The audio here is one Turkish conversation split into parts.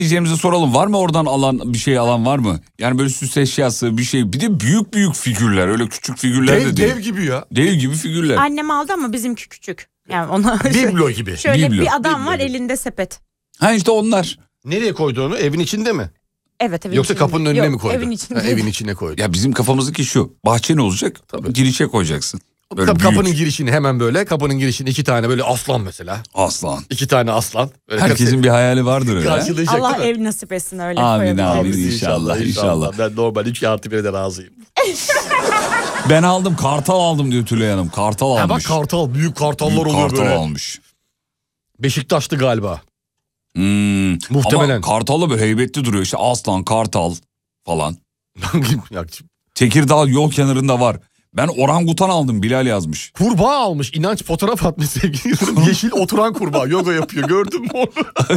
Diyeceğimizi soralım. Var mı oradan alan bir şey alan var mı? Yani böyle süs eşyası bir şey. Bir de büyük büyük figürler. Öyle küçük figürler de değil. Dev gibi ya. Dev gibi figürler. Annem aldı ama bizimki küçük. Yani ona Biblo gibi. Şöyle Biblo. bir adam var Biblo. elinde sepet. Ha işte onlar. Nereye koydu onu? Evin içinde mi? Evet evin Yoksa içinde. kapının önüne mi koydu? Evin içinde. Evin içine koydu. Ya bizim kafamızdaki şu. Bahçe ne olacak? Tabii. Girişe koyacaksın. Böyle büyük. Kapının girişini hemen böyle. Kapının girişini 2 tane böyle aslan mesela. Aslan. 2 tane aslan. Böyle Herkesin bir hayali vardır öyle. karşılayacak Allah değil mi? ev nasip etsin öyle. Amin, koyalım. amin. İnşallah. Ben normal 3+1'e de razıyım. Ben aldım, kartal aldım diyor Tülay Hanım. Kartal Ha bak almış. kartal. Büyük kartallar Büyük oluyor kartal böyle. almış. Beşiktaş'tı galiba. Muhtemelen. Ama kartal da böyle heybetli duruyor. İşte aslan, kartal falan. Ya, Tekirdağ yol kenarında var. Ben orangutan aldım, Bilal yazmış. kurbağa almış. İnanç fotoğraf atmış sevgili. Yeşil oturan kurbağa. Yoga yapıyor. Gördün mü onu?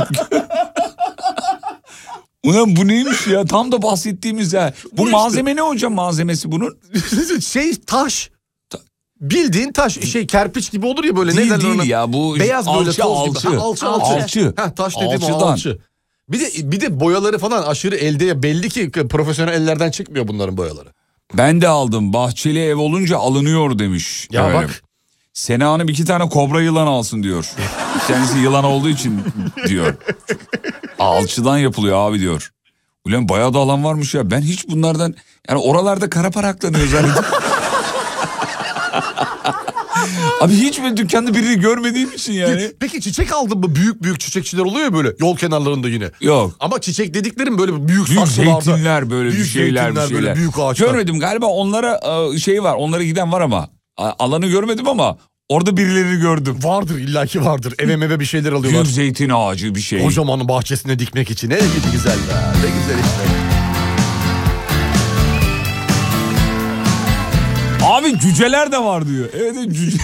Ulan bu neymiş ya? Tam da bahsettiğimiz ya. Bu Bu malzeme ne hocam, malzemesi bunun? Taş. Bildiğin taş. Kerpiç gibi olur ya böyle. Değil ne değil ona? ya. Bu Beyaz böyle alçı, toz gibi. alçı. Ha, alçı. Ha, taş dediğim o Alçıdan. alçı. Bir de boyaları falan aşırı elde, belli ki profesyonel ellerden çıkmıyor bunların boyaları. Ben de aldım. Bahçeli ev olunca alınıyor demiş. Ya efendim. bak. Sena Hanım 2 tane kobra yılan alsın diyor. Kendisi yılan olduğu için diyor. Alçıdan yapılıyor abi diyor. Ulan bayağı da alan varmış ya. Ben hiç bunlardan, yani oralarda kara para aklanıyor zannediyorum. Abi hiç mi dükkanda birini görmediğim için yani. Peki çiçek aldın mı? Büyük büyük çiçekçiler oluyor ya böyle yol kenarlarında yine. Yok. Ama çiçek dediklerim böyle büyük Büyük saksılarda. zeytinler böyle büyük bir şeyler zeytinler, bir şeyler. böyle büyük ağaçlar. Görmedim galiba, onlara şey var, onlara giden var ama. Alanı görmedim ama orada birilerini gördüm. Vardır, illaki vardır. Eve bir şeyler alıyorlar. Büyük zeytin ağacı bir şey. Kocaman bahçesine dikmek için. Ne güzel be. Ne güzel işte. Abi cüceler de var diyor. Evet cüce.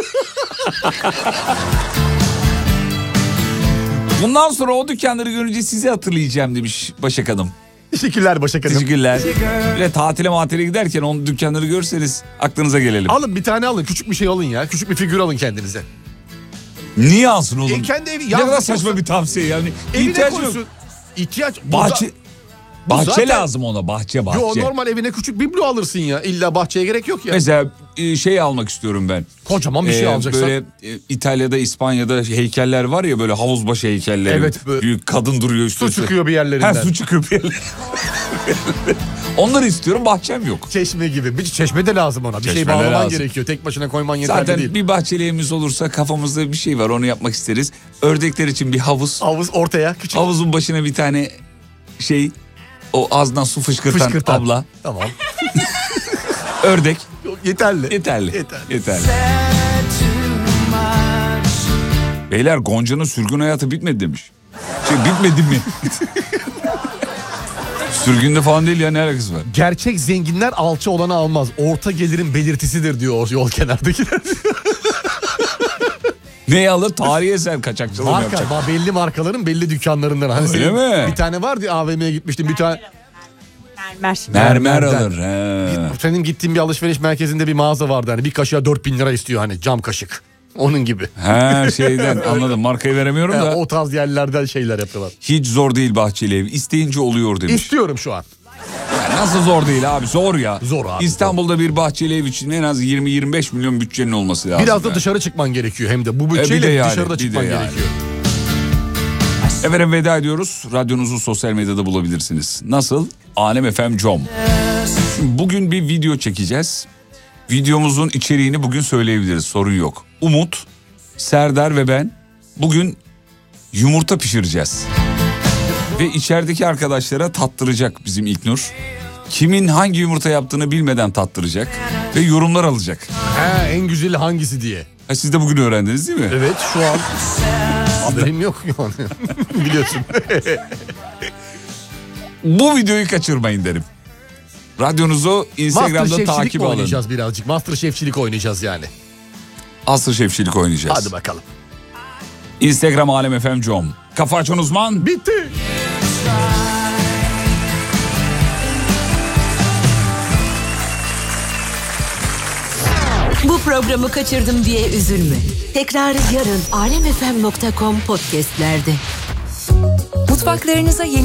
Bundan sonra o dükkanları görünce sizi hatırlayacağım demiş Başak Hanım. Teşekkürler Başak Hanım. Teşekkürler. Böyle tatile giderken onun dükkanları görseniz aklınıza gelelim. Alın bir tane alın. Küçük bir şey alın ya. Küçük bir figür alın kendinize. Niye alsın oğlum? Kendi evi. Ne kadar saçma bir tavsiye yani. Evine İhtiyaç yok. koysun. İhtiyaç. Bahçe zaten- lazım ona, bahçe. Yo, normal evine küçük biblo alırsın ya. İlla bahçeye gerek yok ya. Mesela şey almak istiyorum ben. Kocaman bir şey alacaksan. Böyle İtalya'da, İspanya'da heykeller var ya, böyle havuzbaşı heykelleri. Evet, böyle. Büyük kadın duruyor üstüne. Su çıkıyor bir yerlerinden. Su çıkıyor bir yerlerinden. Onları istiyorum, bahçem yok. Çeşme gibi. Bir çeşme de lazım ona. Bir şey Çeşme de bağlaman lazım. gerekiyor. Tek başına koyman yeterli Zaten değil. bir bahçeliğimiz olursa kafamızda bir şey var, onu yapmak isteriz. Ördekler için bir havuz. Havuz ortaya küçük. Havuzun başına bir tane şey, o ağzından su fışkırtan abla. Tamam. Ördek. Yeterli. Yeterli. Beyler, Gonca'nın sürgün hayatı bitmedi demiş. Bitmedi mi? Sürgünde falan değil ya, ne alakası var? Gerçek zenginler alçı olanı almaz. Orta gelirin belirtisidir diyor o yol kenardakiler. Neyi alır? Tarihi eser kaçakçılığı yapacak. Belli markaların belli dükkanlarından. Hani Öyle mi? Bir tane vardı, AVM'ye gitmiştim. Bir tane Mermer Mermerden. alır. He. Senin gittiğin bir alışveriş merkezinde bir mağaza vardı. Hani bir kaşığa 4.000 lira istiyor, hani cam kaşık. Onun gibi. Her şeyden anladım. Markayı veremiyorum da. O tarz yerlerden şeyler yapıyorlar. Hiç zor değil bahçeli ev. İsteyince oluyor demiş. İstiyorum şu an. Ya nasıl zor değil abi? Zor ya. Zor abi. İstanbul'da bir bahçeli ev için en az 20-25 milyon bütçenin olması lazım. Biraz da yani. dışarı çıkman gerekiyor hem de. Bu bir bütçeyle de yani, dışarıda bir çıkman de yani. gerekiyor. Efendim veda ediyoruz. Radyonuzu sosyal medyada bulabilirsiniz. Nasıl? Alem.fm.com. Bugün bir video çekeceğiz. Videomuzun içeriğini bugün söyleyebiliriz. Sorun yok. Umut, Serdar ve ben bugün yumurta pişireceğiz. Ve içerideki arkadaşlara tattıracak bizim İlknur. Kimin hangi yumurta yaptığını bilmeden tattıracak. Ve yorumlar alacak. En güzeli hangisi diye. Siz de bugün öğrendiniz değil mi? Evet, şu an haberim yok yani. Biliyorsun. Bu videoyu kaçırmayın derim. Radyonuzu Instagram'da takip alın. Oynayacağız birazcık. Masterchef'çilik oynayacağız yani. Asır şefçilik oynayacağız. Hadi bakalım. Instagram Alem.fm.com. Kafa açan uzman. Bitti. Bu programı kaçırdım diye üzülme. Tekrarı yarın alemfm.com podcastlerde. Mutfaklarınıza yeni